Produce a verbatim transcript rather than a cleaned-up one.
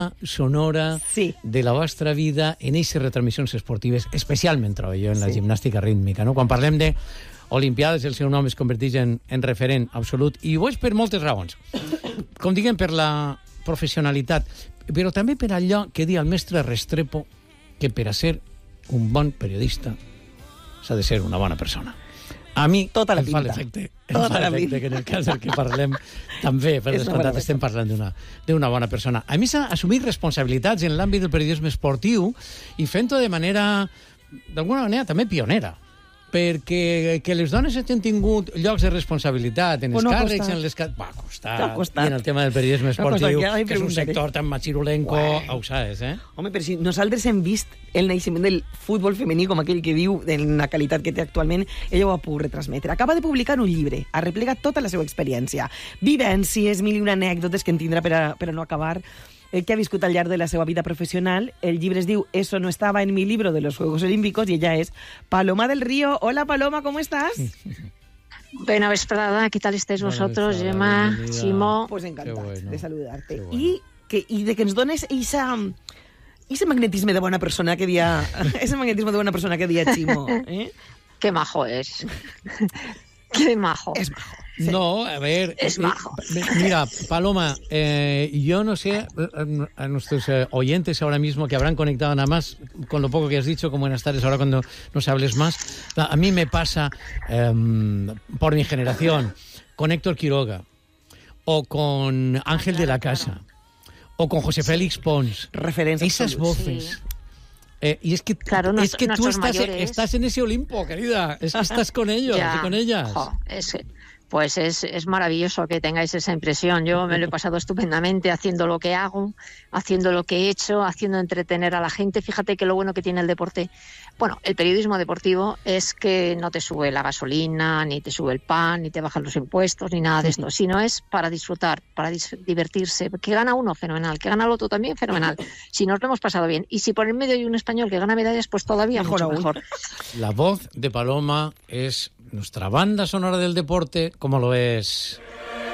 sonora sí. de la vostra vida en aquestes retransmissions esportives, especialment trobo jo en la sí. gimnàstica rítmica, no? Quan parlem de Olimpiades, el seu nom es converteix en, en referent absolut, i ho és per moltes raons. Com diguem, per la professionalitat, però també per allò que diu el mestre Restrepo, que per a ser un bon periodista s'ha de ser una bona persona. A mi tota la em pinta. fa l'efecte, em tota fa l'efecte que en el cas del que parlem també, per descomptat, estem parlant d'una d'una bona persona. A mi s'ha assumit responsabilitats en l'àmbit del periodisme esportiu i fent-ho de manera, d'alguna manera, també pionera, perquè que les dones hagin tingut llocs de responsabilitat en els no càrrecs, en les... Va, ha costat. Ha costat. I en el tema del periodisme esportiu, no que és un sector tan machirulenco, ho saps, eh? Home, però si nosaltres hem vist el naixement del futbol femení, com aquell que diu, en la qualitat que té actualment, ella ho ha pogut retransmetre. Acaba de publicar un llibre, ha replegat tota la seva experiència, vivències, mil i una anècdotes que en tindrà per a, per a no acabar, el que ha viscut al llarg de la seva vida profesional. El llibre es diu Eso no estaba en mi libro de los Juegos Olímpicos y ella es Paloma del Río. Hola, Paloma, ¿cómo estás? Buena vesprada, ¿qué tal estáis vosotros, Gemma, Ximo? Pues encantada bueno. de saludarte. Bueno. Y, que, y de que ens dones esa, ese magnetisme de buena persona que dia, ese magnetismo de buena persona que dia Ximo. ¿Eh? Qué majo es. Qué majo. Es majo. Sí. No, a ver... Es eh, majo. Mira, Paloma, eh, yo no sé, a nuestros eh, oyentes ahora mismo que habrán conectado nada más con lo poco que has dicho, como buenas tardes, ahora cuando nos hables más, a mí me pasa, eh, por mi generación, con Héctor Quiroga, o con Ángel de la Casa, o con José Félix Pons. Referencia. Esas voces... Sí. Eh, y es que, claro, es que tú estás, mayores... estás en ese Olimpo, querida. Es que estás con ellos ya. y con ellas. Jo, es, pues es, es maravilloso que tengáis esa impresión. Yo me lo he pasado estupendamente haciendo lo que hago, haciendo lo que he hecho, haciendo entretener a la gente. Fíjate que lo bueno que tiene el deporte, bueno, el periodismo deportivo, es que no te sube la gasolina, ni te sube el pan, ni te bajan los impuestos, ni nada de esto, sino es para disfrutar, para dis- divertirse. Que gana uno, fenomenal. Que gana el otro también, fenomenal. Si nos lo hemos pasado bien. Y si por el medio hay un español que gana medallas, pues todavía Mejor mucho aún. mejor. La voz de Paloma es nuestra banda sonora del deporte, como lo es